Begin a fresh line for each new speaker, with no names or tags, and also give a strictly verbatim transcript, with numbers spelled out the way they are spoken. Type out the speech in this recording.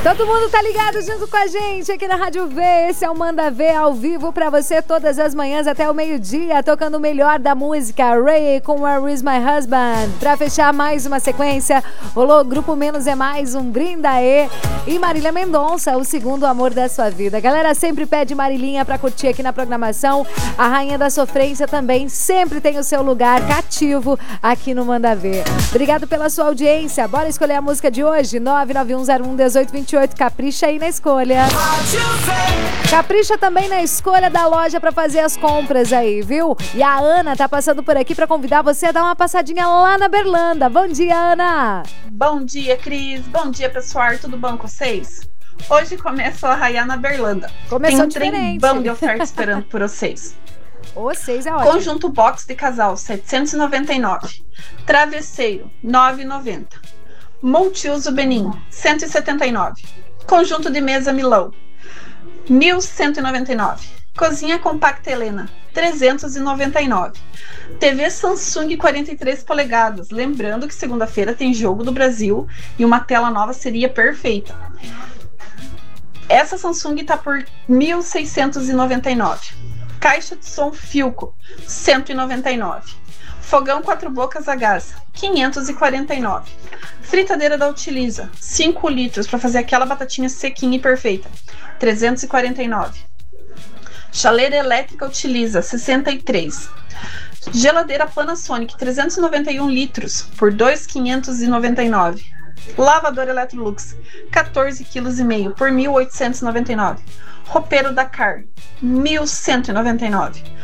Todo mundo tá ligado junto com a gente aqui na Rádio V. Esse é o Manda Ver ao vivo pra você todas as manhãs até o meio-dia, tocando o melhor da música. Ray com Where Is My Husband. Pra fechar mais uma sequência, rolou Grupo Menos é Mais, um Brindaê. E Marília Mendonça, o segundo amor da sua vida. A galera sempre pede Marilinha pra curtir aqui na programação. A Rainha da Sofrência também sempre tem o seu lugar cativo aqui no Manda Ver. Obrigado pela sua audiência. Bora escolher a música de hoje? nove nove um zero um um oito dois oito. Capricha aí na escolha. Capricha também na escolha da loja pra fazer as compras aí, viu? E a Ana tá passando por aqui pra convidar você a dar uma passadinha lá na Berlanda. Bom dia, Ana!
Bom dia, Cris. Bom dia, pessoal. Tudo bom com vocês? Hoje começou a raiar na Berlanda.
Começou
Tem um
diferente.
trem bom de oferta esperando por vocês.
Vocês é ótimo.
Conjunto box de casal, setecentos e noventa e nove. Travesseiro, novecentos e noventa. Multiuso Benin, cento e setenta e nove. Conjunto de mesa Milão, mil cento e noventa e nove. Cozinha compacta Helena, trezentos e noventa e nove. T V Samsung quarenta e três polegadas. Lembrando que segunda-feira tem jogo do Brasil e uma tela nova seria perfeita. Essa Samsung está por mil seiscentos e noventa e nove. Caixa de som Philco, cento e noventa e nove. Fogão quatro bocas a gás, quinhentos e quarenta e nove. Fritadeira da Utiliza, cinco litros para fazer aquela batatinha sequinha e perfeita, trezentos e quarenta e nove. Chaleira elétrica Utiliza, sessenta e três. Geladeira Panasonic, trezentos e noventa e um litros, por dois mil quinhentos e noventa e nove. Lavadora Electrolux, quatorze vírgula cinco quilos, por mil oitocentos e noventa e nove. Roupeiro Dakar, mil cento e noventa e nove.